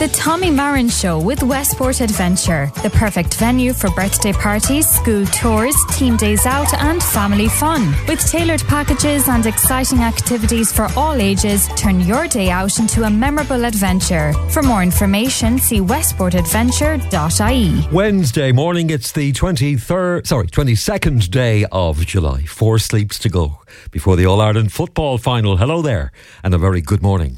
The Tommy Marin Show with Westport Adventure, the perfect venue for birthday parties, school tours, team days out and family fun. With tailored packages and exciting activities for all ages, turn your day out into a memorable adventure. For more information, see westportadventure.ie. Wednesday morning, it's the 22nd day of July. 4 sleeps to go before the All-Ireland football final. Hello there and a very good morning.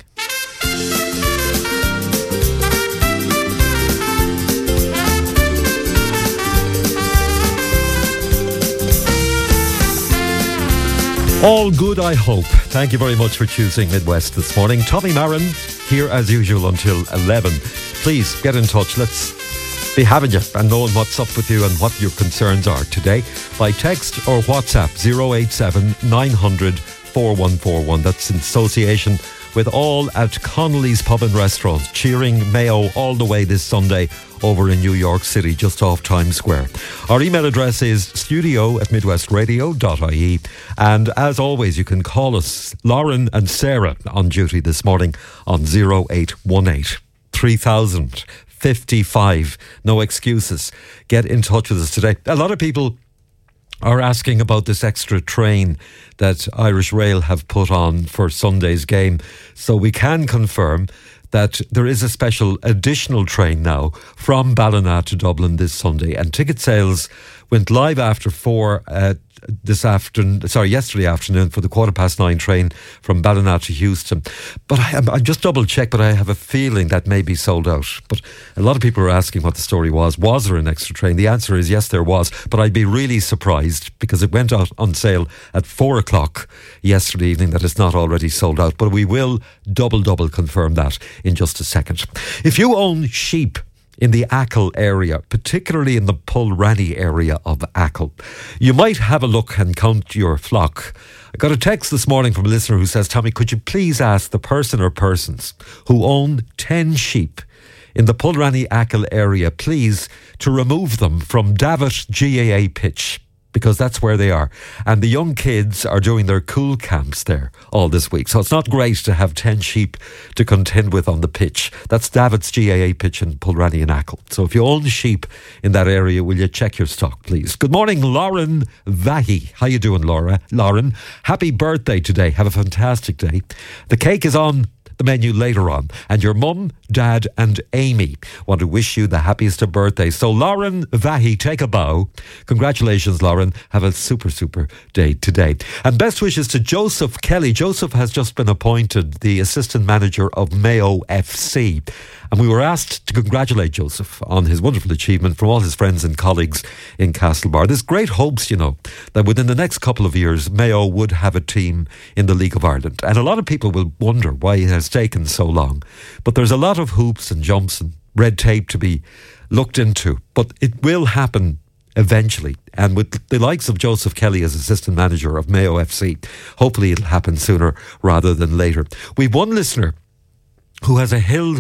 All good, I hope. Thank you very much for choosing Midwest this morning. Tommy Marin here as usual until 11. Please get in touch. Let's be having you and knowing what's up with you and what your concerns are today by text or WhatsApp 087 900 4141. That's in association with all at Connolly's Pub and Restaurant, cheering Mayo all the way this Sunday over in New York City, just off Times Square. Our email address is studio@midwestradio.ie. And as always, you can call us, Lauren and Sarah, on duty this morning on 0818 3000 55. No excuses. Get in touch with us today. A lot of people are asking about this extra train that Irish Rail have put on for Sunday's game. So we can confirm that there is a special additional train now from Ballina to Dublin this Sunday, and ticket sales went live after 4 yesterday afternoon for the 9:15 train from Ballina to Houston. But I just double checked, but I have a feeling that may be sold out. But a lot of people are asking what the story was. Was there an extra train? The answer is yes, there was. But I'd be really surprised because it went out on sale at 4 o'clock yesterday evening that it's not already sold out. But we will double confirm that in just a second. If you own sheep in the Achill area, particularly in the Pulranny area of Achill, you might have a look and count your flock. I got a text this morning from a listener who says, Tommy, could you please ask the person or persons who own 10 sheep in the Pulranny Achill area, please, to remove them from Davit GAA pitch, because that's where they are. And the young kids are doing their cool camps there all this week. So it's not great to have 10 sheep to contend with on the pitch. That's Davit's GAA pitch in Pulranny and Achill. So if you own sheep in that area, will you check your stock, please? Good morning, Lauren Vahi. How you doing, Lauren? Happy birthday today. Have a fantastic day. The cake is on the menu later on, and your mum, dad and Amy want to wish you the happiest of birthdays. So Lauren Vahi, take a bow. Congratulations, Lauren. Have a super day today. And best wishes to Joseph Kelly. Joseph has just been appointed the assistant manager of Mayo FC, and we were asked to congratulate Joseph on his wonderful achievement from all his friends and colleagues in Castlebar. There's great hopes, that within the next couple of years Mayo would have a team in the League of Ireland, and a lot of people will wonder why it has taken so long. But there's a lot of hoops and jumps and red tape to be looked into, but it will happen eventually. And with the likes of Joseph Kelly as assistant manager of Mayo FC, hopefully it'll happen sooner rather than later. We've one listener who has a Hill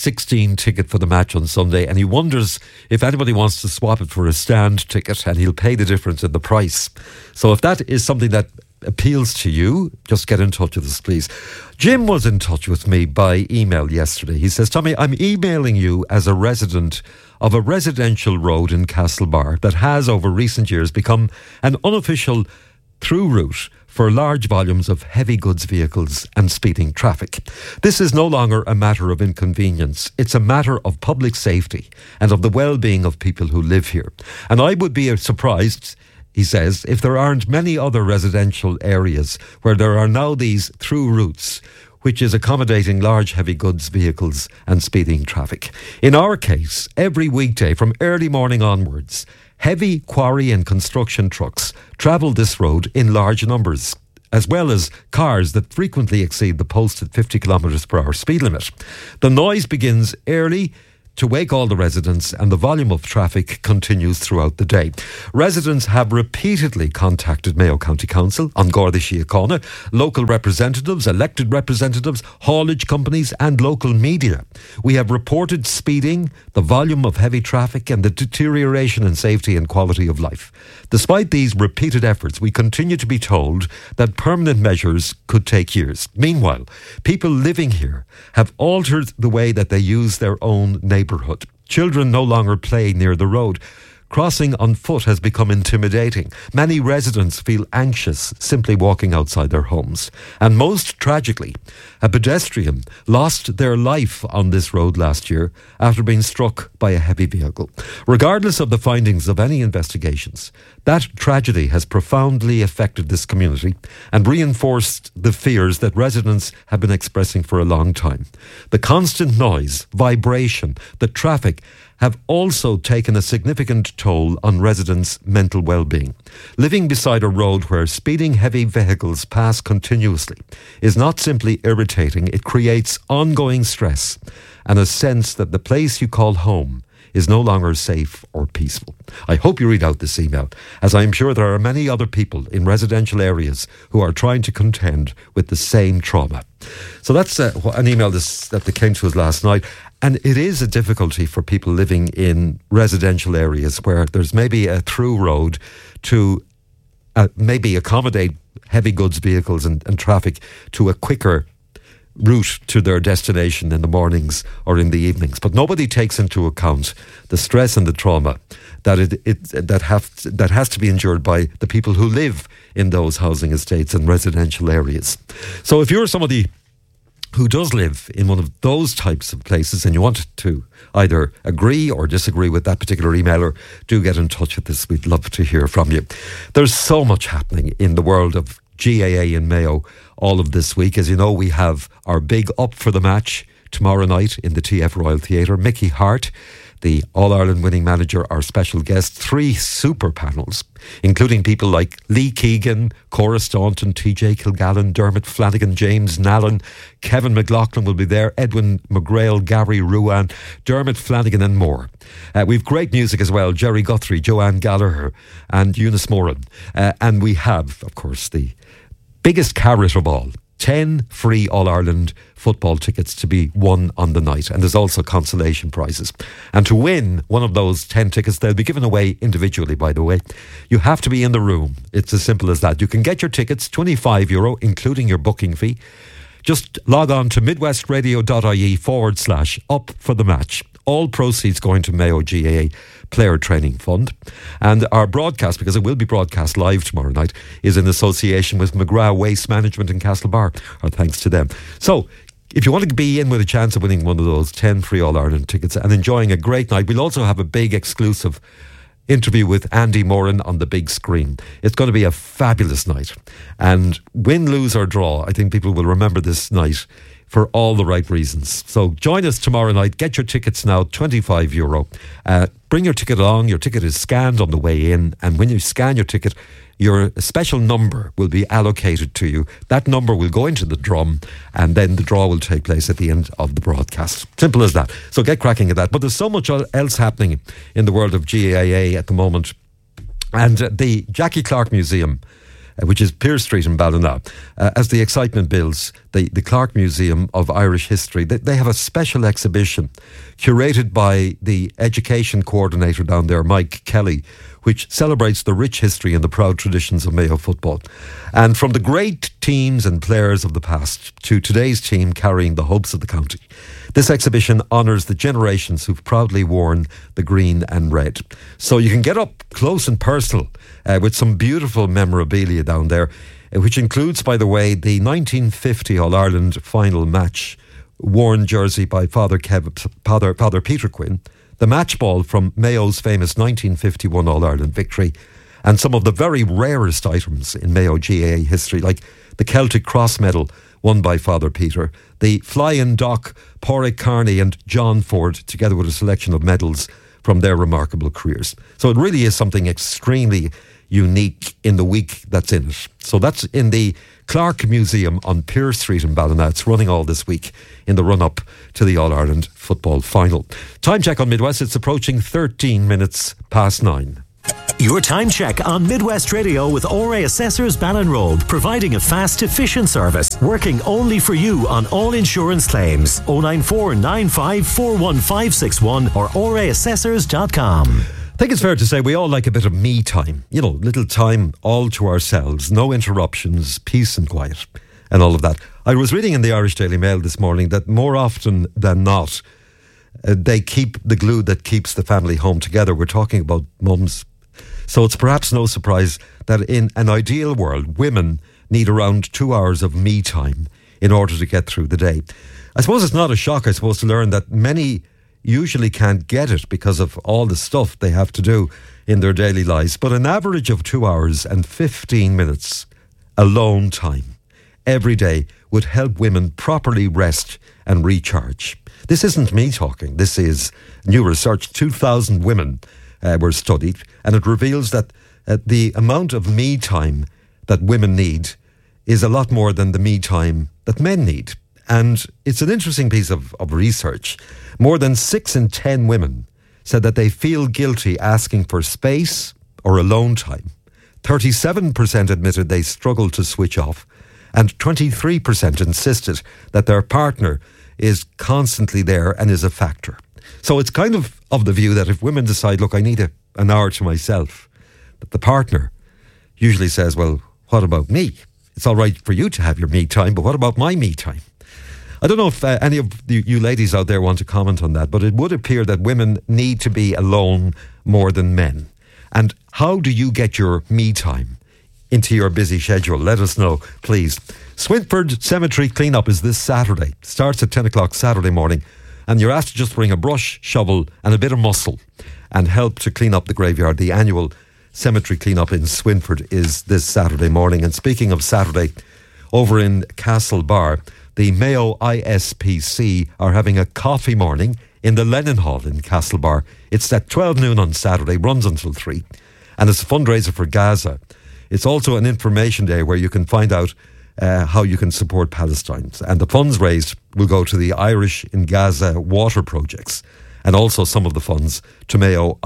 16 ticket for the match on Sunday, and he wonders if anybody wants to swap it for a stand ticket, and he'll pay the difference in the price. So if that is something that appeals to you, just get in touch with us, please. Jim was in touch with me by email yesterday. He says, Tommy, I'm emailing you as a resident of a residential road in Castlebar that has over recent years become an unofficial through route for large volumes of heavy goods vehicles and speeding traffic. This is no longer a matter of inconvenience. It's a matter of public safety and of the well-being of people who live here. And I would be surprised, he says, if there aren't many other residential areas where there are now these through routes, which is accommodating large heavy goods vehicles and speeding traffic. In our case, every weekday from early morning onwards, heavy quarry and construction trucks travel this road in large numbers, as well as cars that frequently exceed the posted 50 kilometres per hour speed limit. The noise begins early to wake all the residents, and the volume of traffic continues throughout the day. Residents have repeatedly contacted Mayo County Council, An Garda Síochána, local representatives, elected representatives, haulage companies and local media. We have reported speeding, the volume of heavy traffic and the deterioration in safety and quality of life. Despite these repeated efforts, we continue to be told that permanent measures could take years. Meanwhile, people living here have altered the way that they use their own neighbourhood. Children no longer play near the road. Crossing on foot has become intimidating. Many residents feel anxious simply walking outside their homes. And most tragically, a pedestrian lost their life on this road last year after being struck by a heavy vehicle. Regardless of the findings of any investigations, that tragedy has profoundly affected this community and reinforced the fears that residents have been expressing for a long time. The constant noise, vibration, the traffic have also taken a significant toll on residents' mental well-being. Living beside a road where speeding heavy vehicles pass continuously is not simply irritating, it creates ongoing stress and a sense that the place you call home is no longer safe or peaceful. I hope you read out this email, as I am sure there are many other people in residential areas who are trying to contend with the same trauma. So that's an email that came to us last night. And it is a difficulty for people living in residential areas where there's maybe a through road to maybe accommodate heavy goods vehicles and traffic to a quicker route to their destination in the mornings or in the evenings. But nobody takes into account the stress and the trauma that has to be endured by the people who live in those housing estates and residential areas. So if you're somebody who does live in one of those types of places and you want to either agree or disagree with that particular emailer, do get in touch with us. We'd love to hear from you. There's so much happening in the world of GAA in Mayo all of this week. As you know, we have our big Up for the Match tomorrow night in the TF Royal Theatre. Mickey Hart, the All-Ireland winning manager, our special guest. 3 super panels, including people like Lee Keegan, Cora Staunton, TJ Kilgallen, Dermot Flanagan, James Nallen, Kevin McLaughlin will be there, Edwin McGrail, Gary Ruan, Dermot Flanagan and more. We've great music as well, Jerry Guthrie, Joanne Gallagher and Eunice Moran. And we have, of course, the biggest carrot of all, 10 free All-Ireland football tickets to be won on the night. And there's also consolation prizes. And to win one of those 10 tickets, they'll be given away individually, by the way. You have to be in the room. It's as simple as that. You can get your tickets, €25, including your booking fee. Just log on to midwestradio.ie/up for the match. All proceeds going to Mayo GAA Player Training Fund. And our broadcast, because it will be broadcast live tomorrow night, is in association with McGrath Waste Management in Castlebar. Our thanks to them. So, if you want to be in with a chance of winning one of those 10 free All-Ireland tickets and enjoying a great night, we'll also have a big exclusive interview with Andy Moran on the big screen. It's going to be a fabulous night. And win, lose or draw, I think people will remember this night for all the right reasons. So join us tomorrow night. Get your tickets now, €25. Bring your ticket along. Your ticket is scanned on the way in. And when you scan your ticket, your special number will be allocated to you. That number will go into the drum and then the draw will take place at the end of the broadcast. Simple as that. So get cracking at that. But there's so much else happening in the world of GAA at the moment. And the Jackie Clark Museum, which is Pearse Street in Ballina, as the excitement builds, the Clark Museum of Irish History, they have a special exhibition curated by the education coordinator down there, Mike Kelly, which celebrates the rich history and the proud traditions of Mayo football. And from the great teams and players of the past to today's team carrying the hopes of the county, this exhibition honours the generations who've proudly worn the green and red. So you can get up close and personal with some beautiful memorabilia down there, which includes, by the way, the 1950 All-Ireland final match worn jersey by Father Peter Quinn, the match ball from Mayo's famous 1951 All-Ireland victory, and some of the very rarest items in Mayo GAA history, like the Celtic Cross medal won by Father Peter, the Flying Dock, Pádraig Carney and John Ford, together with a selection of medals from their remarkable careers. So it really is something extremely unique in the week that's in it. So that's in the Clark Museum on Pearse Street in Ballina. It's running all this week in the run-up to the All-Ireland football final. Time check on Midwest. It's approaching 13 minutes past 9. Your time check on Midwest Radio with ORA Assessors Ballinroad, providing a fast, efficient service, working only for you on all insurance claims. 094 95 41561 or oraassessors.com. I think it's fair to say we all like a bit of me time. You know, little time all to ourselves, no interruptions, peace and quiet, and all of that. I was reading in the Irish Daily Mail this morning that more often than not, they keep the glue that keeps the family home together. We're talking about mums. So it's perhaps no surprise that in an ideal world, women need around 2 hours of me time in order to get through the day. I suppose it's not a shock, to learn that many usually can't get it because of all the stuff they have to do in their daily lives. But an average of 2 hours and 15 minutes alone time every day would help women properly rest and recharge. This isn't me talking. This is new research. 2,000 women were studied, and it reveals that the amount of me time that women need is a lot more than the me time that men need. And it's an interesting piece of research. More than 6 in 10 women said that they feel guilty asking for space or alone time. 37% admitted they struggle to switch off, and 23% insisted that their partner is constantly there and is a factor. So it's kind of the view that if women decide, look, I need an hour to myself, that the partner usually says, well, what about me? It's all right for you to have your me time, but what about my me time? I don't know if any of you ladies out there want to comment on that, but it would appear that women need to be alone more than men. And how do you get your me time into your busy schedule? Let us know, please. Swinford Cemetery clean-up is this Saturday. Starts at 10 o'clock Saturday morning. And you're asked to just bring a brush, shovel and a bit of muscle and help to clean up the graveyard. The annual cemetery clean-up in Swinford is this Saturday morning. And speaking of Saturday, over in Castlebar, the Mayo ISPC are having a coffee morning in the Lennon Hall in Castlebar. It's at 12 noon on Saturday, runs until 3. And it's a fundraiser for Gaza. It's also an information day where you can find out how you can support Palestine. And the funds raised will go to the Irish in Gaza water projects and also some of the funds to Mayo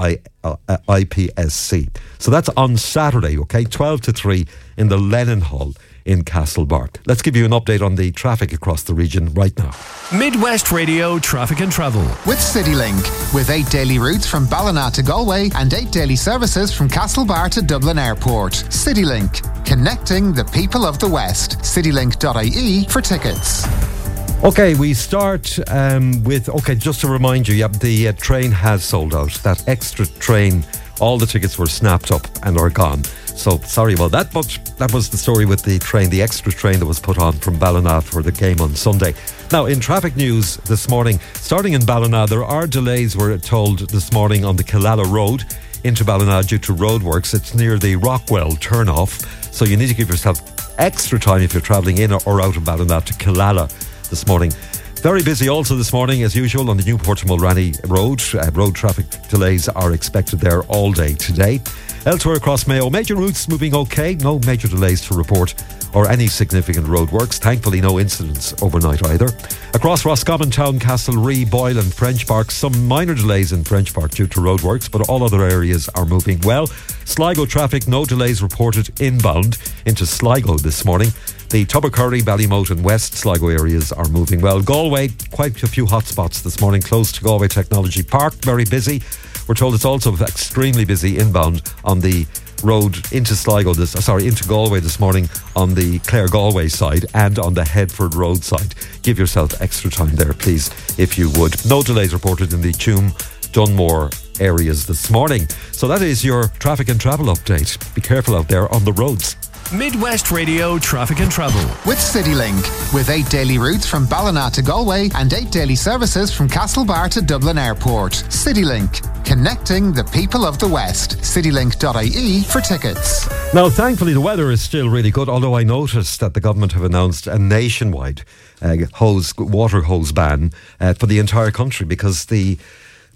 IPSC. So that's on Saturday, okay, 12 to 3 in the Lennon Hall in Castlebar. Let's give you an update on the traffic across the region right now. Midwest Radio Traffic and Travel. With CityLink, with 8 daily routes from Ballina to Galway and 8 daily services from Castlebar to Dublin Airport. CityLink, connecting the people of the West. CityLink.ie for tickets. Okay, we start with, just to remind you, the train has sold out. That extra train, all the tickets were snapped up and are gone. So sorry about that, but that was the story with the train, the extra train that was put on from Ballina for the game on Sunday. Now, in traffic news this morning, starting in Ballina, there are delays, we're told this morning, on the Killala Road into Ballina due to roadworks. It's near the Rockwell turnoff, so you need to give yourself extra time if you're travelling in or out of Ballina to Killala this morning. Very busy also this morning, as usual, on the Newport to Mulranny Road. Road traffic delays are expected there all day today. Elsewhere across Mayo, major routes moving okay. No major delays to report or any significant roadworks. Thankfully, no incidents overnight either. Across Roscommon Town, Castlerea, Boyle and French Park, some minor delays in French Park due to roadworks, but all other areas are moving well. Sligo traffic, no delays reported inbound into Sligo this morning. The Tubbercurry, Ballymote and West Sligo areas are moving well. Galway, quite a few hot spots this morning, close to Galway Technology Park, very busy. We're told it's also extremely busy inbound on the road into into Galway this morning on the Clare Galway side and on the Headford Road side. Give yourself extra time there, please, if you would. No delays reported in the Tuam, Dunmore areas this morning. So that is your traffic and travel update. Be careful out there on the roads. Midwest Radio Traffic and Travel. With CityLink, with 8 daily routes from Ballina to Galway and 8 daily services from Castlebar to Dublin Airport. CityLink, connecting the people of the West. CityLink.ie for tickets. Now, thankfully, the weather is still really good, although I noticed that the government have announced a nationwide water hose ban for the entire country because the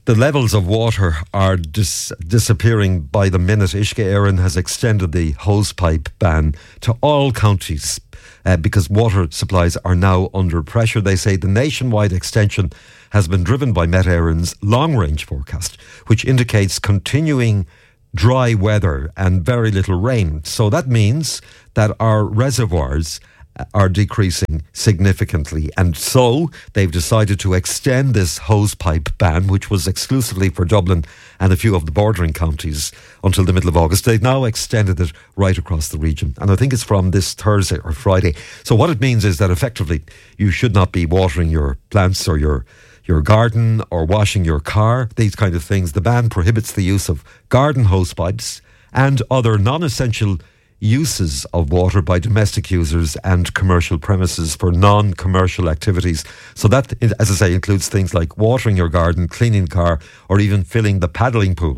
The levels of water are disappearing by the minute. Uisce Éireann has extended the hosepipe ban to all counties because water supplies are now under pressure. They say the nationwide extension has been driven by Met Éireann's long-range forecast, which indicates continuing dry weather and very little rain. So that means that our reservoirs are decreasing significantly, and so they've decided to extend this hosepipe ban, which was exclusively for Dublin and a few of the bordering counties, until the middle of August. They've now extended it right across the region, and I think it's from this Thursday or Friday. So what it means is that effectively you should not be watering your plants or your garden or washing your car, these kind of things. The ban prohibits the use of garden hosepipes and other non-essential uses of water by domestic users and commercial premises for non-commercial activities. So that, as I say, includes things like watering your garden, cleaning the car, or even filling the paddling pool.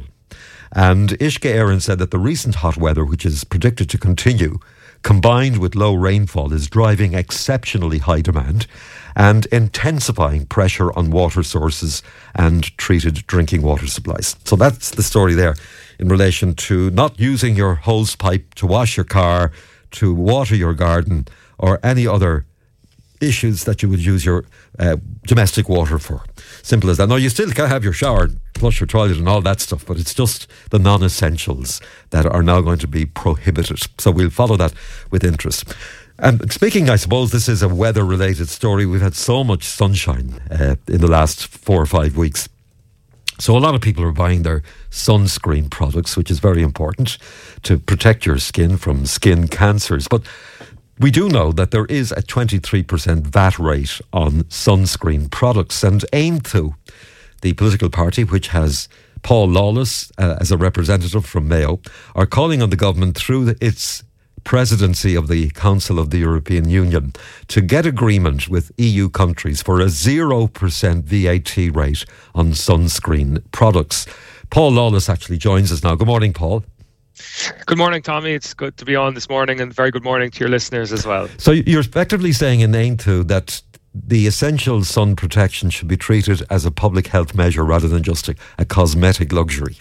And Uisce Éireann said that the recent hot weather, which is predicted to continue, combined with low rainfall, is driving exceptionally high demand and intensifying pressure on water sources and treated drinking water supplies. So that's the story there in relation to not using your hose pipe to wash your car, to water your garden, or any other issues that you would use your domestic water for. Simple as that. Now, you still can have your shower, flush your toilet and all that stuff, but it's just the non-essentials that are now going to be prohibited. So we'll follow that with interest. And speaking, I suppose this is a weather-related story. We've had so much sunshine in the last 4 or 5 weeks. So a lot of people are buying their sunscreen products, which is very important to protect your skin from skin cancers. But we do know that there is a 23% VAT rate on sunscreen products, and Aontú, the political party which has Paul Lawless as a representative from Mayo, are calling on the government through its presidency of the Council of the European Union to get agreement with EU countries for a 0% VAT rate on sunscreen products. Paul Lawless actually joins us now. Good morning, Paul. Good morning, Tommy. It's good to be on this morning, and very good morning to your listeners as well. So you're effectively saying in Aontú that the essential sun protection should be treated as a public health measure rather than just a cosmetic luxury.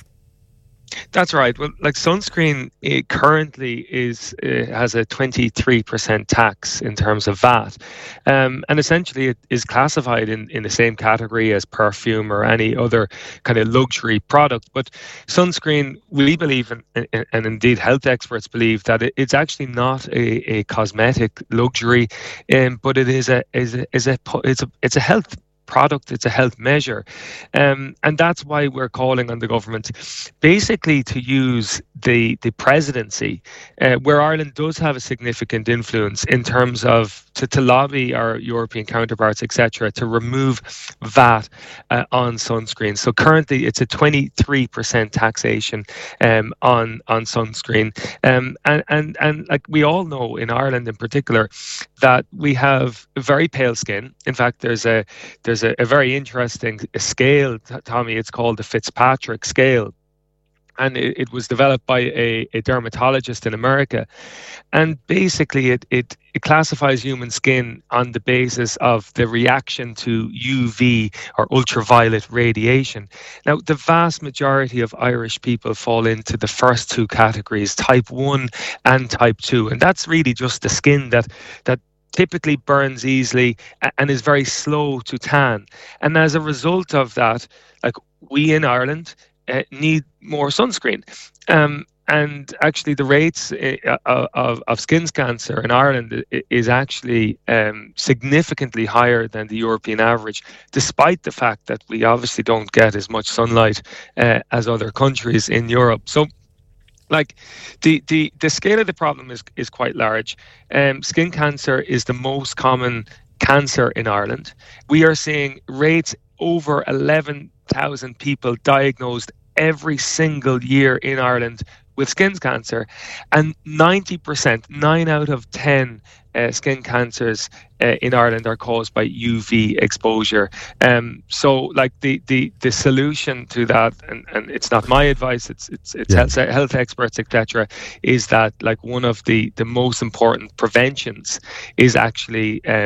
That's right. Well, like sunscreen currently has a 23% tax in terms of VAT, and essentially it is classified in the same category as perfume or any other kind of luxury product. But sunscreen, we believe, and indeed health experts believe, that it's actually not a cosmetic luxury, but it is a health product. It's a health measure, and that's why we're calling on the government basically to use the presidency, where Ireland does have a significant influence in terms of to lobby our European counterparts, etc., to remove VAT on sunscreen. So currently it's a 23% taxation on sunscreen, and like we all know in Ireland in particular that we have very pale skin. In fact, there's a very interesting scale, Tommy. It's called the Fitzpatrick scale, and it was developed by a dermatologist in America, and basically it classifies human skin on the basis of the reaction to UV or ultraviolet radiation. Now, the vast majority of Irish people fall into the first two categories, type 1 and type 2, and that's really just the skin that typically burns easily and is very slow to tan. And as a result of that, like we in Ireland need more sunscreen. And actually the rates of skin cancer in Ireland is actually significantly higher than the European average, despite the fact that we obviously don't get as much sunlight as other countries in Europe. So like the scale of the problem is quite large. Skin cancer is the most common cancer in Ireland. We are seeing rates over 11,000 people diagnosed every single year in Ireland with skin cancer, and 90%, 9 out of 10 skin cancers in Ireland are caused by UV exposure. So like the solution to that, and it's not my advice, it's health experts, etc., is that like one of the most important preventions is actually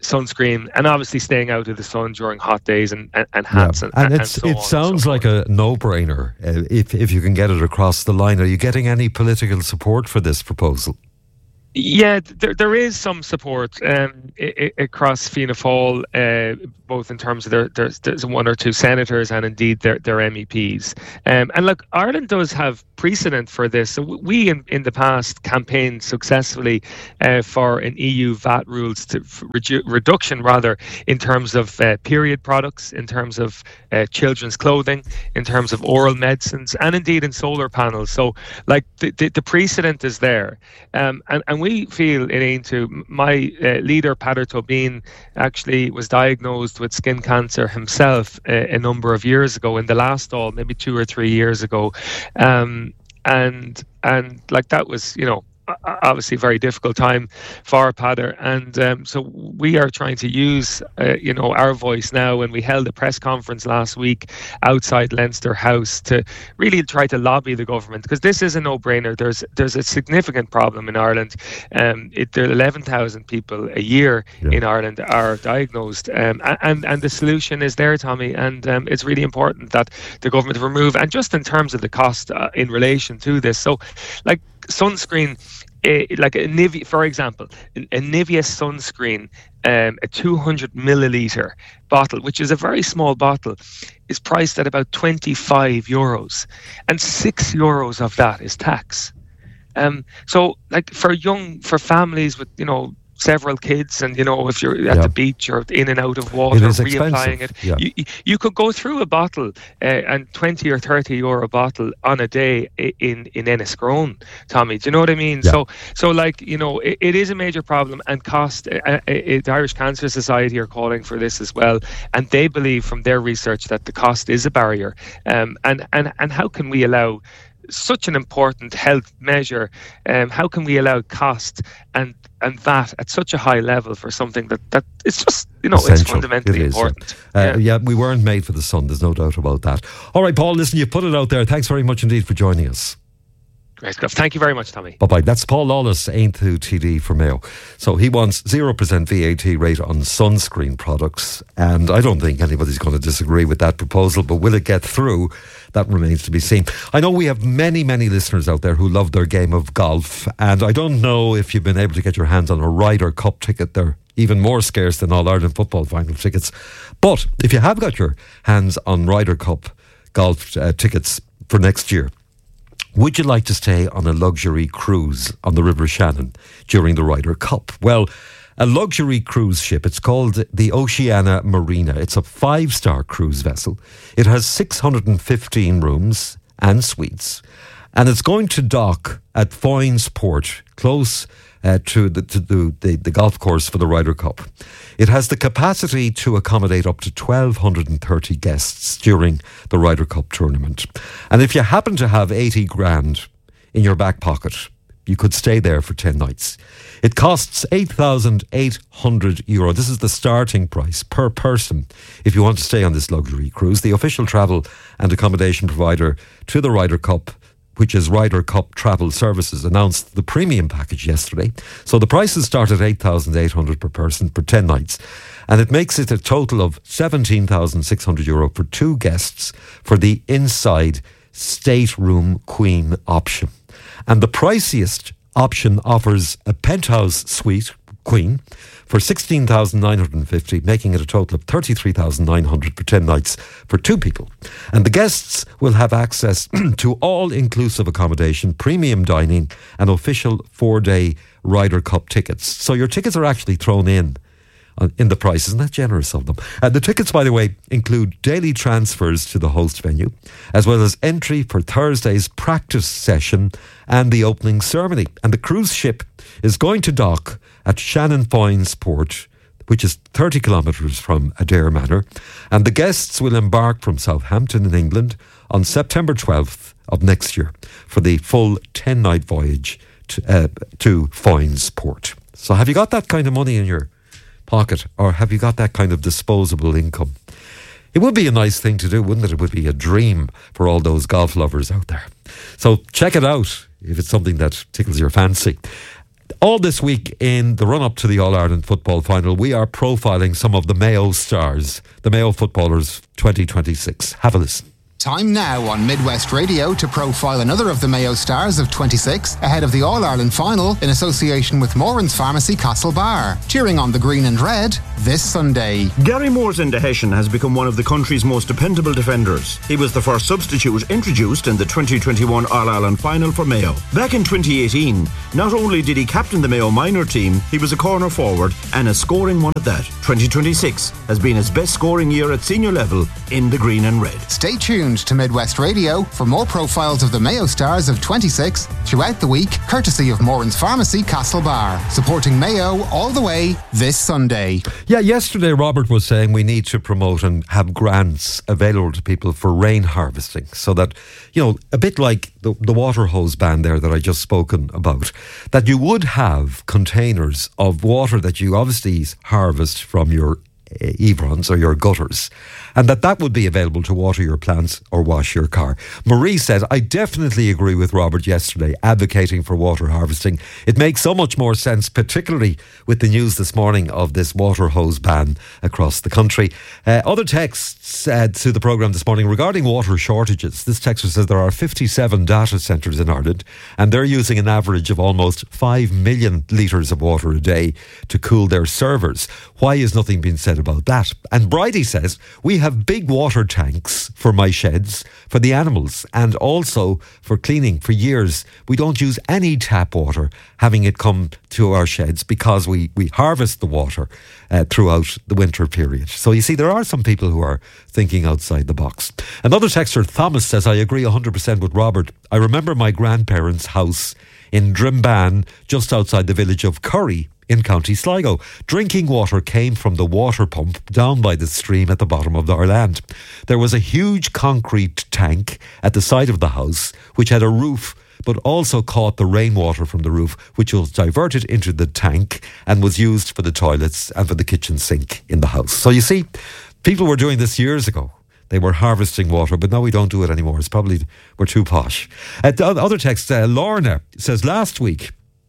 sunscreen, and obviously staying out of the sun during hot days, and hats, and so it on sounds so like a no-brainer if you can get it across the line. Are you getting any political support for this proposal? Yeah, there is some support across Fianna Fáil, both in terms of there's one or two senators and indeed their MEPs. And look, Ireland does have precedent for this. So we in the past campaigned successfully for an EU VAT rules reduction rather, in terms of period products, in terms of children's clothing, in terms of oral medicines, and indeed in solar panels. So like the precedent is there, and we feel in Aintu, my leader, Peadar Tóibín, actually was diagnosed with skin cancer himself a number of years ago, in the last Dáil, maybe 2 or 3 years ago. And like that was, obviously a very difficult time for Peadar, and so we are trying to use our voice now, and we held a press conference last week outside Leinster House to really try to lobby the government, because this is a no-brainer. There's a significant problem in Ireland. There are 11,000 people a year in Ireland are diagnosed, and the solution is there, Tommy, and it's really important that the government remove, and just in terms of the cost in relation to this. So like sunscreen, like a Nivea, for example, a Nivea sunscreen, a 200 milliliter bottle, which is a very small bottle, is priced at about €25, and €6 of that is tax. So like for families with several kids, and if you're at the beach or in and out of water, reapplying it, you could go through a bottle and €20 or €30 bottle on a day in Enniscrone, Tommy. Do you know what I mean? So like it is a major problem, and cost. The Irish Cancer Society are calling for this as well, and they believe from their research that the cost is a barrier. And how can we allow such an important health measure? How can we allow cost and VAT at such a high level for something that it's just it's fundamentally important. We weren't made for the sun, there's no doubt about that. All right, Paul, listen, you put it out there. Thanks very much indeed for joining us. Great stuff. Thank you very much, Tommy. Bye-bye. That's Paul Lawless, Aintu TD for Mayo. So he wants 0% VAT rate on sunscreen products, and I don't think anybody's going to disagree with that proposal, but will it get through? That remains to be seen. I know we have many, many listeners out there who love their game of golf, and I don't know if you've been able to get your hands on a Ryder Cup ticket. They're even more scarce than All-Ireland football final tickets. But if you have got your hands on Ryder Cup golf tickets for next year, would you like to stay on a luxury cruise on the River Shannon during the Ryder Cup? Well, a luxury cruise ship, it's called the Oceania Marina. It's a 5-star cruise vessel. It has 615 rooms and suites, and it's going to dock at Foynes Port, close to the golf course for the Ryder Cup. It has the capacity to accommodate up to 1,230 guests during the Ryder Cup tournament. And if you happen to have 80 grand in your back pocket, you could stay there for 10 nights. It costs €8,800. This is the starting price per person if you want to stay on this luxury cruise. The official travel and accommodation provider to the Ryder Cup, which is Ryder Cup Travel Services, announced the premium package yesterday. So the prices start at €8,800 per person for 10 nights. And it makes it a total of €17,600 for 2 guests for the inside stateroom queen option. And the priciest option offers a penthouse suite queen for $16,950, making it a total of $33,900 for 10 nights for 2 people. And the guests will have access to all-inclusive accommodation, premium dining, and official 4-day Ryder Cup tickets. So your tickets are actually thrown in the price. Isn't that generous of them? The tickets, by the way, include daily transfers to the host venue, as well as entry for Thursday's practice session and the opening ceremony. And the cruise ship is going to dock at Shannon Foynes Port, which is 30 kilometres from Adare Manor. And the guests will embark from Southampton in England on September 12th of next year for the full 10-night voyage to Foynes Port. So have you got that kind of money in your pocket, or have you got that kind of disposable income? It would be a nice thing to do, wouldn't it? It would be a dream for all those golf lovers out there. So check it out if it's something that tickles your fancy. All this week in the run-up to the All-Ireland football final, we are profiling some of the Mayo stars, the Mayo footballers 2026. Have a listen. Time now on Midwest Radio to profile another of the Mayo stars of 26 ahead of the All-Ireland final in association with Moran's Pharmacy Castlebar. Cheering on the green and red this Sunday. Gary Morsend de Hession has become one of the country's most dependable defenders. He was the first substitute introduced in the 2021 All-Ireland final for Mayo. Back in 2018, not only did he captain the Mayo minor team, he was a corner forward and a scoring one at that. 2026 has been his best scoring year at senior level in the green and red. Stay tuned to Midwest Radio for more profiles of the Mayo stars of 26 throughout the week, courtesy of Moran's Pharmacy Castlebar, supporting Mayo all the way this Sunday. Yeah, yesterday Robert was saying we need to promote and have grants available to people for rain harvesting, so that, you know, a bit like the water hose ban there that I just spoken about, that you would have containers of water that you obviously harvest from your eavrons or your gutters, and that would be available to water your plants or wash your car. Marie said, I definitely agree with Robert yesterday, advocating for water harvesting. It makes so much more sense, particularly with the news this morning of this water hose ban across the country. Other texts to the programme this morning regarding water shortages. This texter says there are 57 data centres in Ireland, and they're using an average of almost 5 million litres of water a day to cool their servers. Why is nothing being said about that? And Bridie says, we have big water tanks for my sheds, for the animals, and also for cleaning. For years, we don't use any tap water, having it come to our sheds, because we harvest the water throughout the winter period. So you see, there are some people who are thinking outside the box. Another texter, Thomas, says, I agree 100% with Robert. I remember my grandparents' house in Drimban, just outside the village of Curry, in County Sligo. Drinking water came from the water pump down by the stream at the bottom of our land. There was a huge concrete tank at the side of the house which had a roof, but also caught the rainwater from the roof, which was diverted into the tank and was used for the toilets and for the kitchen sink in the house. So you see, people were doing this years ago. They were harvesting water, but now we don't do it anymore. It's probably we're too posh. The other text, Lorna says, last week,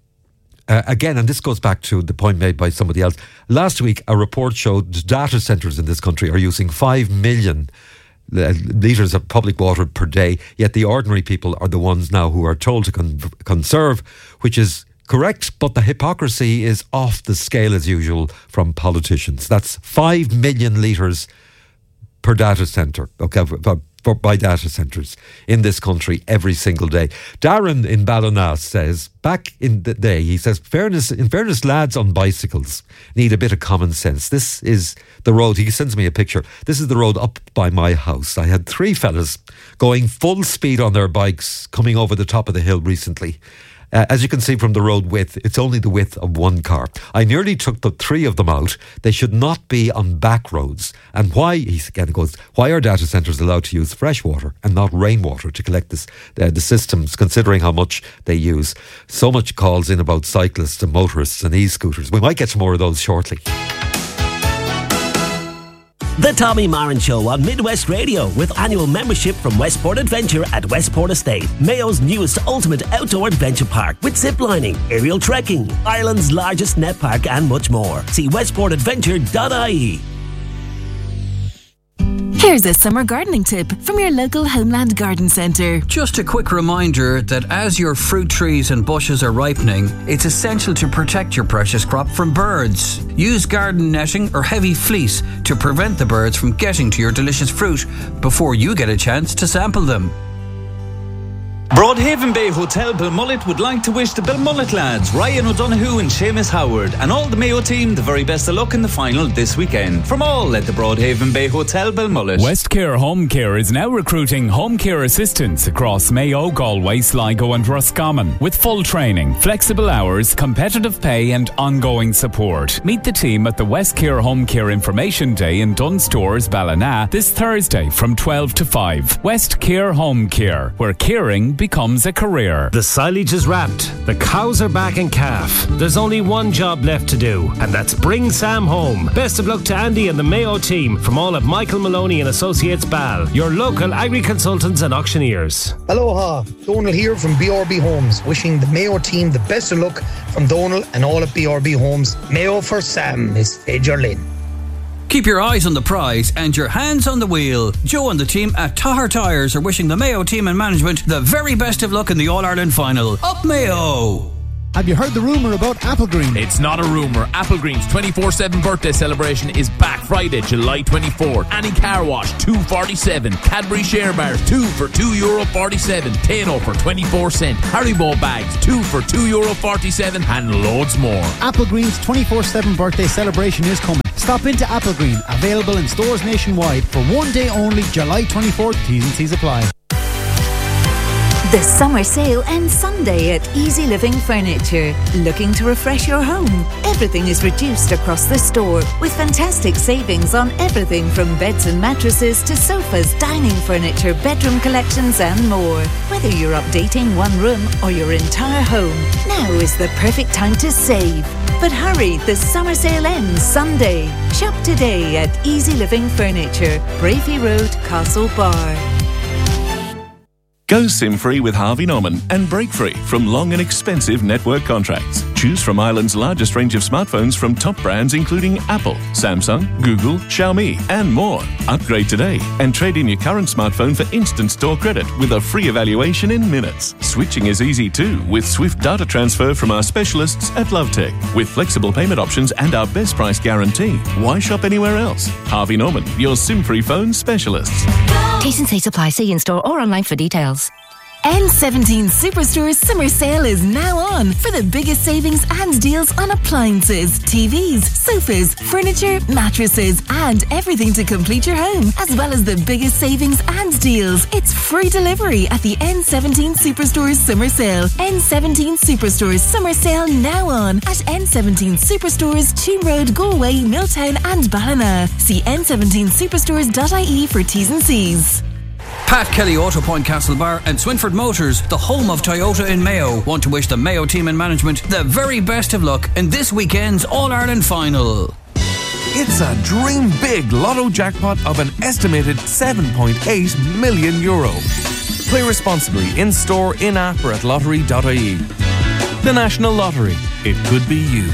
again, and this goes back to the point made by somebody else. Last week, a report showed data centres in this country are using 5 million litres of public water per day, yet the ordinary people are the ones now who are told to conserve, which is correct, but the hypocrisy is off the scale as usual from politicians. That's 5 million litres per data centre, okay, by data centres in this country every single day. Darren in Ballina says, back in the day, he says, in fairness, lads on bicycles need a bit of common sense. This is the road, he sends me a picture, this is the road up by my house. I had 3 fellas going full speed on their bikes coming over the top of the hill recently. As you can see from the road width, it's only the width of one car. I nearly took the 3 of them out. They should not be on back roads. And why, he again goes, why are data centres allowed to use fresh water and not rainwater to collect the systems, considering how much they use? So much calls in about cyclists and motorists and e-scooters. We might get some more of those shortly. The Tommy Marin Show on Midwest Radio, with annual membership from Westport Adventure at Westport Estate, Mayo's newest ultimate outdoor adventure park, with ziplining, aerial trekking, Ireland's largest net park, and much more. See westportadventure.ie. Here's a summer gardening tip from your local Homeland Garden Centre. Just a quick reminder that as your fruit trees and bushes are ripening, it's essential to protect your precious crop from birds. Use garden netting or heavy fleece to prevent the birds from getting to your delicious fruit before you get a chance to sample them. Broadhaven Bay Hotel Belmullet would like to wish the Belmullet lads, Ryan O'Donoghue and Seamus Howard, and all the Mayo team the very best of luck in the final this weekend. From all at the Broadhaven Bay Hotel Belmullet. Westcare Home Care is now recruiting home care assistants across Mayo, Galway, Sligo and Roscommon, with full training, flexible hours, competitive pay and ongoing support. Meet the team at the Westcare Home Care Information Day in Dunstores, Ballina, this Thursday from 12 to 5. Westcare Home Care, where caring becomes a career. The silage is wrapped, the cows are back in calf. There's only one job left to do, and that's bring Sam home. Best of luck to Andy and the Mayo team from all of Michael Maloney and Associates Bal, your local agri-consultants and auctioneers. Aloha, Donal here from BRB Homes, wishing the Mayo team the best of luck from Donal and all of BRB Homes. Mayo for Sam is Fager Lynn. Keep your eyes on the prize and your hands on the wheel. Joe and the team at Tahar Tyres are wishing the Mayo team and management the very best of luck in the All-Ireland final. Up Mayo! Have you heard the rumour about Applegreen? It's not a rumour. Applegreen's 24/7 birthday celebration is back Friday, July 24th. Annie Car Wash, $2.47. Cadbury Share Bars, 2 for €2.47. Tano for 24¢. Haribo bags, 2 for €2.47. And loads more. Applegreen's 24/7 birthday celebration is coming. Stop into Applegreen, available in stores nationwide for one day only, July 24th. T's and C's apply. The summer sale ends Sunday at Easy Living Furniture. Looking to refresh your home? Everything is reduced across the store with fantastic savings on everything from beds and mattresses to sofas, dining furniture, bedroom collections and more. Whether you're updating one room or your entire home, now is the perfect time to save. But hurry, the summer sale ends Sunday. Shop today at Easy Living Furniture, Bravey Road, Castle Bar. Go SIM-free with Harvey Norman and break free from long and expensive network contracts. Choose from Ireland's largest range of smartphones from top brands including Apple, Samsung, Google, Xiaomi and more. Upgrade today and trade in your current smartphone for instant store credit with a free evaluation in minutes. Switching is easy too with swift data transfer from our specialists at Lovetech. With flexible payment options and our best price guarantee. Why shop anywhere else? Harvey Norman, your SIM-free phone specialists. T's and C's apply. See in-store or online for details. N17 Superstore's summer sale is now on for the biggest savings and deals on appliances, TVs, sofas, furniture, mattresses and everything to complete your home, as well as the biggest savings and deals. It's free delivery at the N17 Superstore's summer sale. N17 Superstore's summer sale now on at N17 Superstores, Toon Road, Galway, Milltown and Ballina. See n17superstores.ie for T's and C's. Pat Kelly Auto Point Castlebar and Swinford Motors, the home of Toyota in Mayo, want to wish the Mayo team and management the very best of luck in this weekend's All-Ireland final. It's a dream big lotto jackpot of an estimated €7.8 million. Play responsibly in store, in app or at lottery.ie. The National Lottery. It could be you.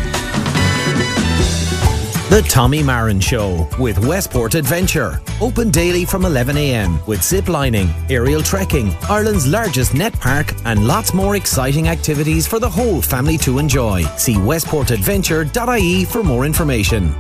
The Tommy Marin Show with Westport Adventure. Open daily from 11 a.m. with zip lining, aerial trekking, Ireland's largest net park and lots more exciting activities for the whole family to enjoy. See westportadventure.ie for more information.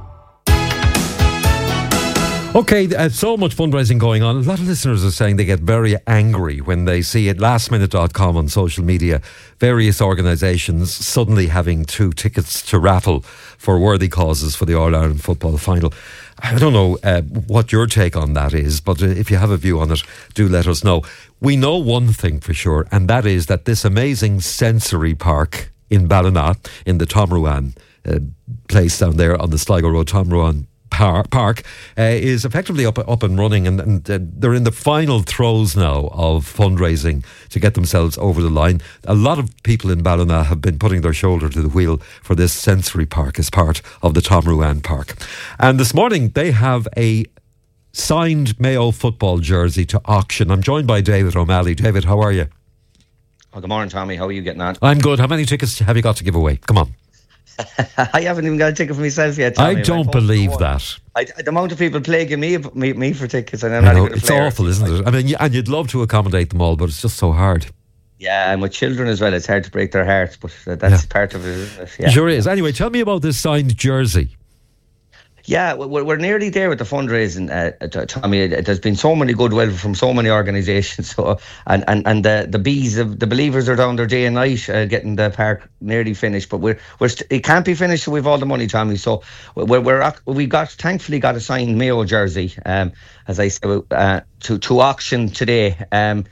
Okay, so much fundraising going on. A lot of listeners are saying they get very angry when they see at lastminute.com on social media various organisations suddenly having 2 tickets to raffle for worthy causes for the All-Ireland football final. I don't know what your take on that is, but if you have a view on it, do let us know. We know one thing for sure, and that is that this amazing sensory park in Ballina, in the Tom Ruan place down there on the Sligo Road, Tom Ruan Park is effectively up and running, and they're in the final throes now of fundraising to get themselves over the line. A lot of people in Ballina have been putting their shoulder to the wheel for this sensory park as part of the Tom Ruan Park. And this morning they have a signed Mayo football jersey to auction. I'm joined by David O'Malley. David, how are you? Oh, good morning, Tommy. How are you getting on? I'm good. How many tickets have you got to give away? Come on. I haven't even got a ticket for myself yet, Tommy. I don't believe that. The amount of people plaguing me for tickets, and I'm not even a player. It's awful, isn't it? I mean, and you'd love to accommodate them all, but it's just so hard. Yeah, and with children as well, it's hard to break their hearts, but that's part of it, isn't it? Yeah. Sure is. Anyway, tell me about this signed jersey. Yeah, we're nearly there with the fundraising, Tommy. There's been so many goodwill from so many organisations. So, and the bees, the believers are down there day and night getting the park nearly finished. But it can't be finished till we've all the money, Tommy. So we thankfully got a signed Mayo jersey, as I said, to auction today.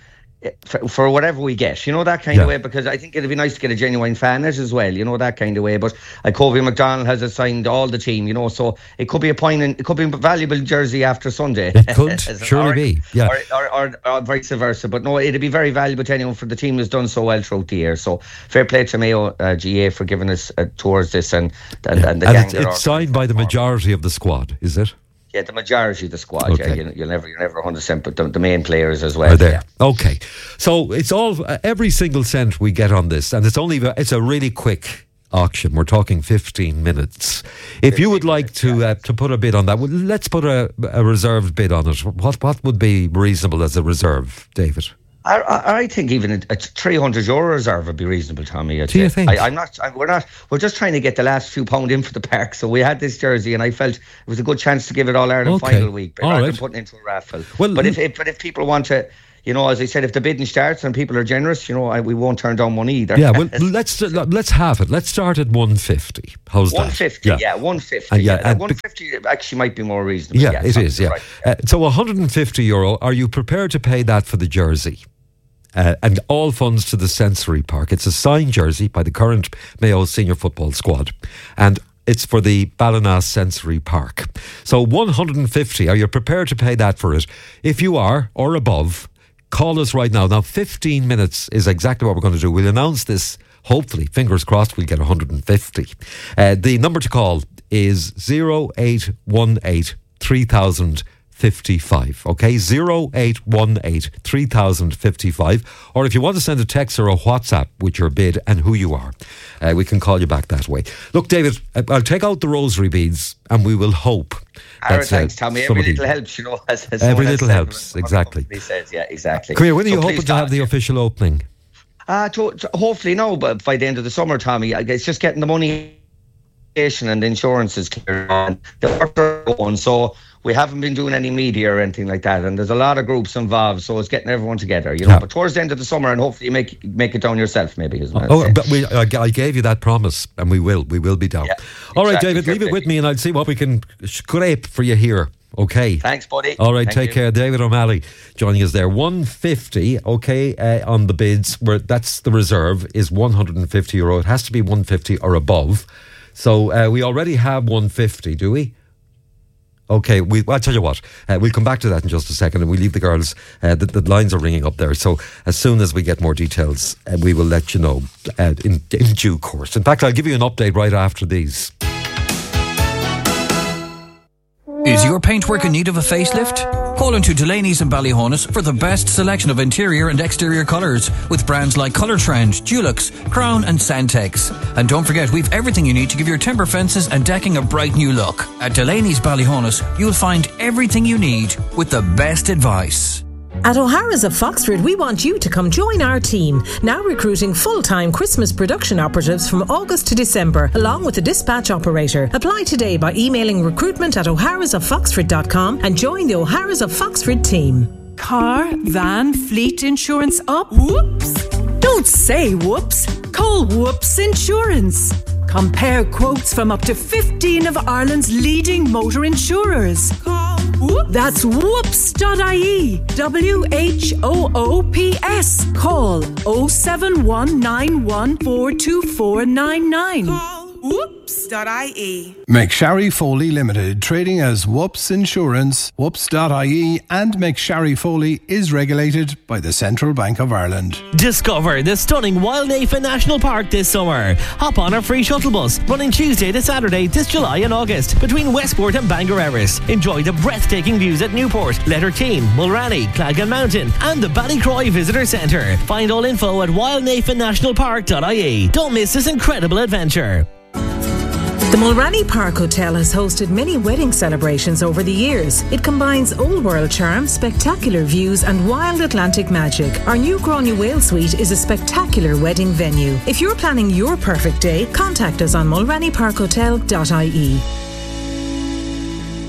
for whatever we get, you know, that kind of way, because I think it'd be nice to get a genuine fan as well, you know, that kind of way. But Covey McDonald has assigned all the team, you know, so it could be a valuable jersey after Sunday. It could surely be, yeah, or vice versa. But no, it'd be very valuable to anyone, for the team has done so well throughout the year. So fair play to Mayo GA for giving us towards this, and the gang. It's signed by the majority of the squad, is it? Yeah, the majority of the squad. Okay. Yeah, you're never 100%, but the main players as well are there. Yeah. Okay, so it's all every single cent we get on this, and it's a really quick auction. We're talking 15 minutes. If you would like to put a bid on that, let's put a reserved bid on it. What would be reasonable as a reserve, David? I think even a €300 reserve would be reasonable, Tommy. Do you think? We're just trying to get the last few pound in for the park. So we had this jersey, and I felt it was a good chance to give it All Ireland final week, rather than putting it into a raffle. Well, but if people want to, you know, as I said, if the bidding starts and people are generous, you know, we won't turn down money either. Yeah, well, let's have it. Let's start at 150. How's 150, that? 150. 150 actually might be more reasonable. Yeah, it is. Yeah. Right, so €150. Are you prepared to pay that for the jersey? And all funds to the Sensory Park. It's a signed jersey by the current Mayo senior football squad, and it's for the Ballina Sensory Park. So 150. Are you prepared to pay that for it? If you are, or above, call us right now. Now 15 minutes is exactly what we're going to do. We'll announce this. Hopefully, fingers crossed, we'll get 150. The number to call is 0818 3000 55. Okay, 0818 3055. Or if you want to send a text or a WhatsApp with your bid and who you are, we can call you back that way. Look, David, I'll take out the rosary beads and we will hope. Thanks, Tommy. Every little helps, you know. Every little helps, exactly. He says, yeah, exactly. Come here, when are you hoping to have the official opening? Hopefully now, but by the end of the summer, Tommy. It's just getting the money and the insurance is clear and the work are going, so we haven't been doing any media or anything like that, and there's a lot of groups involved, so it's getting everyone together, you know. But towards the end of the summer, and hopefully you make it down yourself, maybe as well. But I gave you that promise, and we will be down. Yeah, all right, David, leave it with me and I'll see what we can scrape for you here. Okay. Thanks, buddy. All right, take care. David O'Malley joining us there. 150, okay, on the bids, where that's the reserve, is €150. It has to be 150 or above. So we already have 150, do we? Okay, I'll tell you what, we'll come back to that in just a second, and we'll leave the girls, the lines are ringing up there, so as soon as we get more details, we will let you know in due course. In fact, I'll give you an update right after these. Is your paintwork in need of a facelift? Call into Delaney's in Ballyhonus for the best selection of interior and exterior colours with brands like Colour Trend, Dulux, Crown and Santex. And don't forget, we've everything you need to give your timber fences and decking a bright new look. At Delaney's Ballyhonus, you'll find everything you need with the best advice. At O'Hara's of Foxford, we want you to come join our team. Now recruiting full-time Christmas production operatives from August to December, along with a dispatch operator. Apply today by emailing recruitment@oharasoffoxford.com and join the O'Hara's of Foxford team. Car, van, fleet insurance up? Whoops! Don't say whoops. Call Whoops Insurance. Compare quotes from up to 15 of Ireland's leading motor insurers. That's whoops.ie. WHOOPS. Call 07191424499. Whoops.ie. McSharry Foley Limited, trading as Whoops Insurance, Whoops.ie, and McSharry Foley is regulated by the Central Bank of Ireland. Discover the stunning Wildnafa National Park this summer. Hop on our free shuttle bus running Tuesday to Saturday this July and August between Westport and Bangor Erris. Enjoy the breathtaking views at Newport, Letterteen, Mulranny, Clagan Mountain, and the Ballycroy Visitor Centre. Find all info at wildnafanationalpark.ie. Don't miss this incredible adventure. The Mulranny Park Hotel has hosted many wedding celebrations over the years. It combines old world charm, spectacular views and wild Atlantic magic. Our new Gráinne Whale Suite is a spectacular wedding venue. If you're planning your perfect day, contact us on mulrannyparkhotel.ie.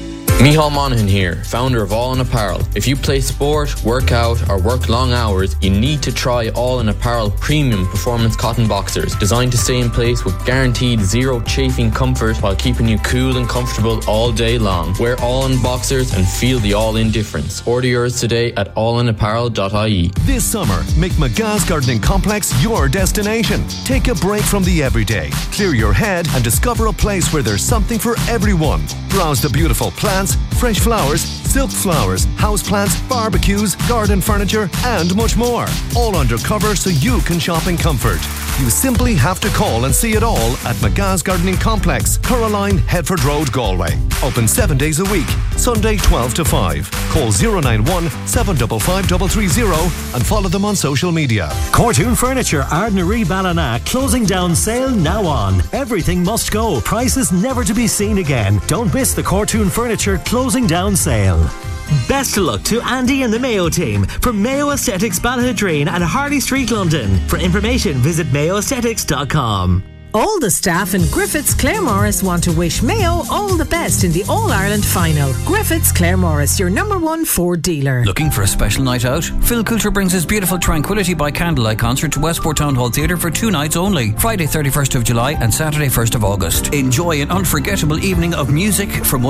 Micheál Monaghan here, founder of All In Apparel. If you play sport, work out, or work long hours, you need to try All In Apparel premium performance cotton boxers, designed to stay in place with guaranteed zero chafing comfort while keeping you cool and comfortable all day long. Wear All In boxers and feel the All In difference. Order yours today at allinapparel.ie. This summer, make McGath's Gardening Complex your destination. Take a break from the everyday, clear your head, and discover a place where there's something for everyone. Browse the beautiful plants, fresh flowers, silk flowers, houseplants, barbecues, garden furniture, and much more. All undercover so you can shop in comfort. You simply have to call and see it all at McGath's Gardening Complex, Coraline, Headford Road, Galway. Open 7 days a week, Sunday 12 to 5. Call 091 755 330 and follow them on social media. Cortoon Furniture, Ardnaree Ballina, closing down sale now on. Everything must go. Prices never to be seen again. Don't miss the Cortoon Furniture closing down sale. Best of luck to Andy and the Mayo team from Mayo Aesthetics Ballahadreen and Harley Street, London. For information, visit mayoaesthetics.com. All the staff in Griffiths Claremorris want to wish Mayo all the best in the All-Ireland final. Griffiths Claremorris, your #1 Ford dealer. Looking for a special night out? Phil Coulter brings his beautiful Tranquility by Candlelight concert to Westport Town Hall Theatre for 2 nights only, Friday 31st of July and Saturday 1st of August. Enjoy an unforgettable evening of music from